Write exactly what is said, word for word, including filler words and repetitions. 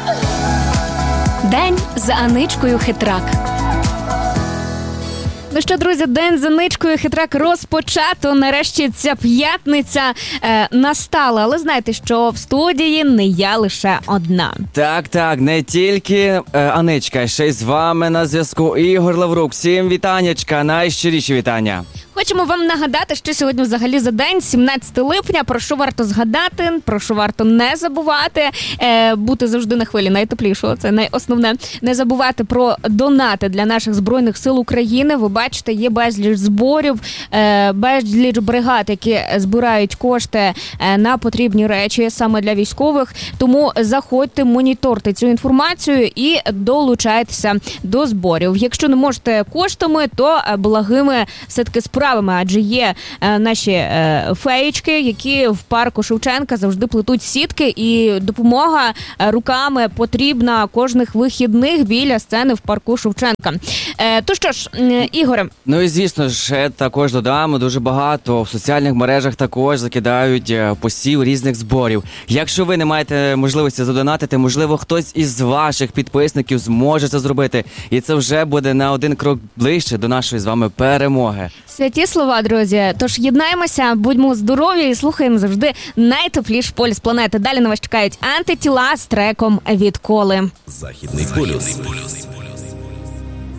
День за Аничкою Хитрак. Ну що, друзі, день за Аничкою Хитрак розпочато. Нарешті ця п'ятниця е, настала. Але знаєте, що в студії не я лише одна. Так, так, не тільки е, Аничка, ще й з вами на зв'язку Ігор Лаврук. Всім вітаннячка, найщиріші вітання. Хочемо вам нагадати, що сьогодні взагалі за день, сімнадцяте липня, про що варто згадати, про що варто не забувати, е, бути завжди на хвилі найтеплішого, це найосновне. Не забувати про донати для наших Збройних сил України. Ви бачите, є безліч зборів, е, безліч бригад, які збирають кошти е, на потрібні речі саме для військових. Тому заходьте, моніторте цю інформацію і долучайтеся до зборів. Якщо не можете коштами, то благими все-таки справами, адже є е, наші е, феєчки, які в парку Шевченка завжди плетуть сітки, і допомога е, руками потрібна кожних вихідних біля сцени в парку Шевченка. Е, то що ж, е, Ігоре? Ну і звісно ж, також додамо, дуже багато в соціальних мережах також закидають посів різних зборів. Якщо ви не маєте можливості задонатити, можливо, хтось із ваших підписників зможе це зробити, і це вже буде на один крок ближче до нашої з вами перемоги. Святі слова, друзі. Тож єднаємося, будьмо здорові і слухаємо завжди найтепліший полюс планети. Далі на вас чекають антитіла з треком «Відколи». Західний полюс.